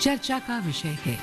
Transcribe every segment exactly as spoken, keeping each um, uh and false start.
चर्चा का विषय है।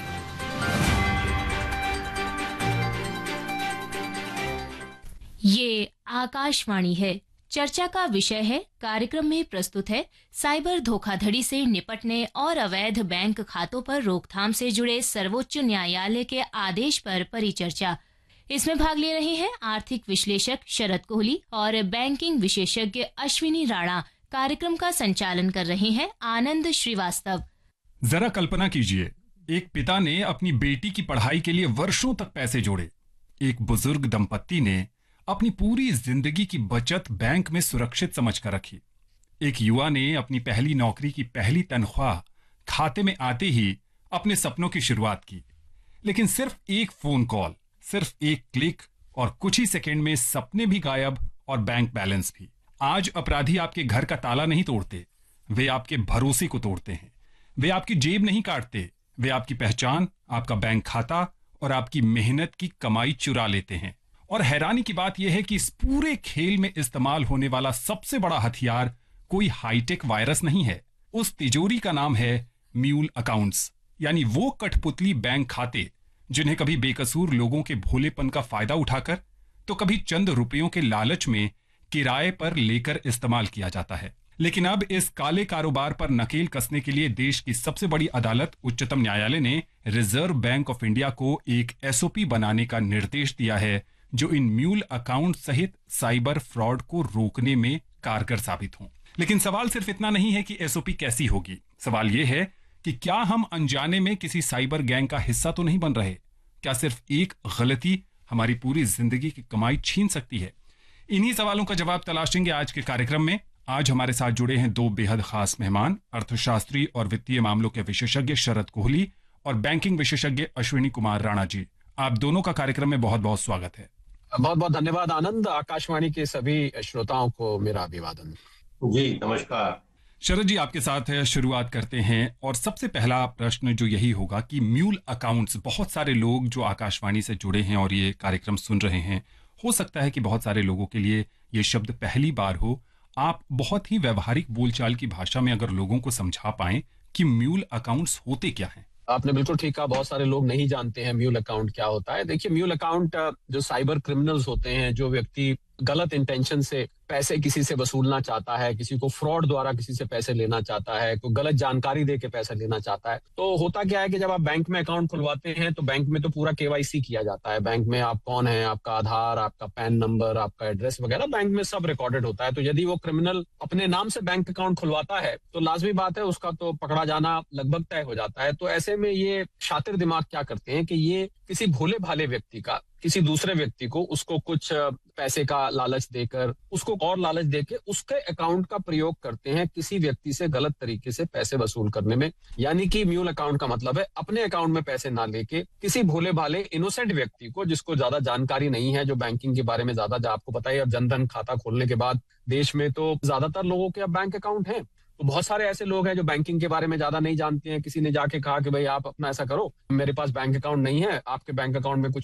ये आकाशवाणी है। चर्चा का विषय है। कार्यक्रम में प्रस्तुत है साइबर धोखाधड़ी से निपटने और अवैध बैंक खातों पर रोकथाम से जुड़े सर्वोच्च न्यायालय के आदेश पर परिचर्चा। इसमें भाग ले रहे हैं आर्थिक विश्लेषक शरद कोहली और बैंकिंग विशेषज्ञ अश्विनी राणा। कार्यक्रम का संचालन कर रहे हैं आनंद श्रीवास्तव। जरा कल्पना कीजिए, एक पिता ने अपनी बेटी की पढ़ाई के लिए वर्षों तक पैसे जोड़े। एक बुजुर्ग दंपत्ति ने अपनी पूरी जिंदगी की बचत बैंक में सुरक्षित समझकर रखी। एक युवा ने अपनी पहली नौकरी की पहली तनख्वाह खाते में आते ही अपने सपनों की शुरुआत की। लेकिन सिर्फ एक फोन कॉल, सिर्फ एक क्लिक और कुछ ही सेकंड में सपने भी गायब और बैंक बैलेंस भी। आज अपराधी आपके घर का ताला नहीं तोड़ते, वे आपके भरोसे को तोड़ते हैं। वे आपकी जेब नहीं काटते, वे आपकी पहचान, आपका बैंक खाता और आपकी मेहनत की कमाई चुरा लेते हैं। और हैरानी की बात यह है कि इस पूरे खेल में इस्तेमाल होने वाला सबसे बड़ा हथियार कोई हाईटेक वायरस नहीं है। उस तिजोरी का नाम है म्यूल अकाउंट्स, यानी वो कठपुतली बैंक खाते जिन्हें कभी बेकसूर लोगों के भोलेपन का फायदा उठाकर तो कभी चंद रुपयों के लालच में किराए पर लेकर इस्तेमाल किया जाता है। लेकिन अब इस काले कारोबार पर नकेल कसने के लिए देश की सबसे बड़ी अदालत उच्चतम न्यायालय ने रिजर्व बैंक ऑफ इंडिया को एक एसओपी बनाने का निर्देश दिया है जो इन म्यूल अकाउंट सहित साइबर फ्रॉड को रोकने में कारगर साबित हों। लेकिन सवाल सिर्फ इतना नहीं है कि एसओपी कैसी होगी। सवाल यह है कि क्या हम अनजाने में किसी साइबर गैंग का हिस्सा तो नहीं बन रहे? क्या सिर्फ एक गलती हमारी पूरी जिंदगी की कमाई छीन सकती है? इन्हीं सवालों का जवाब तलाशेंगे आज के कार्यक्रम में। आज हमारे साथ जुड़े हैं दो बेहद खास मेहमान, अर्थशास्त्री और वित्तीय मामलों के विशेषज्ञ शरद कोहली और बैंकिंग विशेषज्ञ अश्विनी कुमार राणा जी। आप दोनों का कार्यक्रम में बहुत बहुत स्वागत है। बहुत बहुत धन्यवाद आनंद। आकाशवाणी के सभी श्रोताओं को मेरा अभिवादन। जी नमस्कार। शरद जी, आपके साथ शुरुआत करते हैं और सबसे पहला प्रश्न जो यही होगा कि म्यूल अकाउंट्स, बहुत सारे लोग जो आकाशवाणी से जुड़े हैं और ये कार्यक्रम सुन रहे हैं, हो सकता है कि बहुत सारे लोगों के लिए ये शब्द पहली बार हो। आप बहुत ही व्यवहारिक बोलचाल की भाषा में अगर लोगों को समझा पाएं कि म्यूल अकाउंट्स होते क्या हैं। आपने बिल्कुल ठीक कहा, बहुत सारे लोग नहीं जानते हैं म्यूल अकाउंट क्या होता है। देखिए, म्यूल अकाउंट जो साइबर क्रिमिनल्स होते हैं, जो व्यक्ति गलत इंटेंशन से पैसे किसी से वसूलना चाहता है, किसी को फ्रॉड द्वारा किसी से पैसे लेना चाहता है, कोई गलत जानकारी दे के पैसे लेना चाहता है, तो होता क्या है कि जब आप बैंक में अकाउंट खुलवाते हैं तो बैंक में तो पूरा केवाईसी किया जाता है। बैंक में आप कौन है, आपका आधार, आपका पैन नंबर, आपका एड्रेस वगैरह बैंक में सब रिकॉर्डेड होता है। तो यदि वो क्रिमिनल अपने नाम से बैंक अकाउंट खुलवाता है तो लाजमी बात है उसका तो पकड़ा जाना लगभग तय हो जाता है। तो ऐसे में ये शातिर दिमाग क्या करते हैं कि ये किसी भोले भाले व्यक्ति का, किसी दूसरे व्यक्ति को, उसको कुछ पैसे का लालच देकर, उसको और लालच देके उसके अकाउंट का प्रयोग करते हैं किसी व्यक्ति से गलत तरीके से पैसे वसूल करने में। यानी कि म्यूल अकाउंट का मतलब है अपने अकाउंट में पैसे ना लेके किसी भोले भाले इनोसेंट व्यक्ति को, जिसको ज्यादा जानकारी नहीं है, जो बैंकिंग के बारे में ज्यादा, आपको पता है, जनधन खाता खोलने के बाद देश में तो ज्यादातर लोगों के अब बैंक अकाउंट हैं। तो बहुत सारे ऐसे लोग हैं जो बैंकिंग के बारे में ज्यादा नहीं जानते हैं। किसी ने जाके कहा कि भाई आप अपना ऐसा करो, मेरे पास बैंक अकाउंट नहीं है, आपके बैंक अकाउंट में कुछ